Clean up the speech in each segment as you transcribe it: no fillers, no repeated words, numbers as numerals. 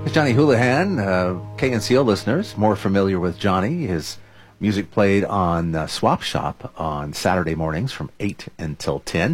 Johnny Houlihan, KNCO listeners, more familiar with Johnny. His music played on Swap Shop on Saturday mornings from 8 until 10.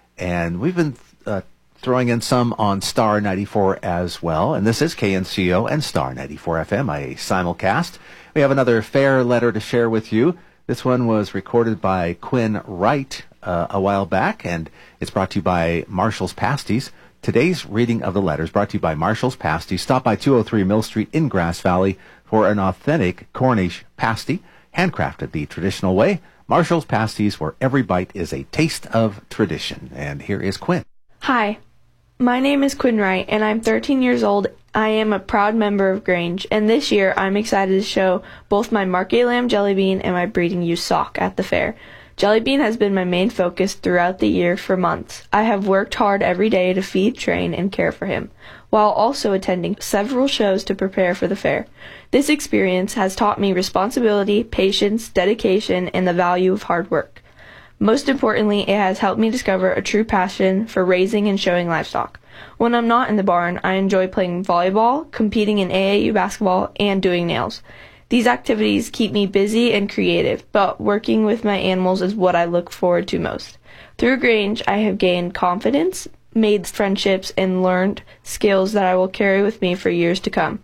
And we've been throwing in some on Star 94 as well. And this is KNCO and Star 94 FM, a simulcast. We have another fair letter to share with you. This one was recorded by Quinn Wright a while back, and it's brought to you by Marshall's Pasties. Today's reading of the letter is brought to you by Marshall's Pasties. Stop by 203 Mill Street in Grass Valley for an authentic Cornish pasty, handcrafted the traditional way. Marshall's Pasties, where every bite is a taste of tradition. And here is Quinn. Hi, my name is Quinn Wright, and I'm 13 years old. I am a proud member of Grange, and this year I'm excited to show both my Market Lamb Jelly Bean and my breeding ewe Sock at the fair. Jelly Bean has been my main focus throughout the year for months. I have worked hard every day to feed, train, and care for him, while also attending several shows to prepare for the fair. This experience has taught me responsibility, patience, dedication, and the value of hard work. Most importantly, it has helped me discover a true passion for raising and showing livestock. When I'm not in the barn, I enjoy playing volleyball, competing in AAU basketball, and doing nails. These activities keep me busy and creative, but working with my animals is what I look forward to most. Through Grange, I have gained confidence, made friendships, and learned skills that I will carry with me for years to come.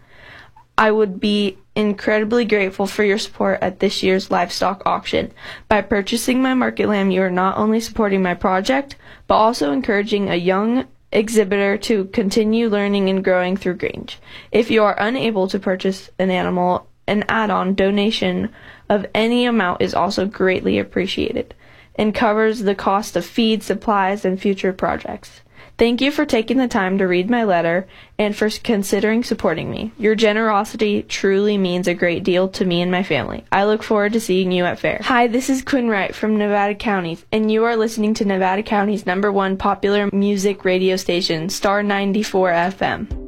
I would be incredibly grateful for your support at this year's livestock auction. By purchasing my Market Lamb, you are not only supporting my project, but also encouraging a young exhibitor to continue learning and growing through Grange. If you are unable to purchase an animal, an add-on donation of any amount is also greatly appreciated and covers the cost of feed, supplies, and future projects. Thank you for taking the time to read my letter and for considering supporting me. Your generosity truly means a great deal to me and my family. I look forward to seeing you at fair. Hi, this is Quinn Wright from Nevada County, and you are listening to Nevada County's #1 popular music radio station, Star 94 FM.